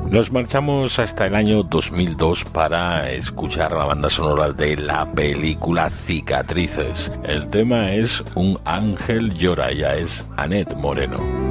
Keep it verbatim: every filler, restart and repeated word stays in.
Nos marchamos hasta el año dos mil dos para escuchar la banda sonora de la película Cicatrices. El tema es Un ángel llora, ella es Annette Moreno.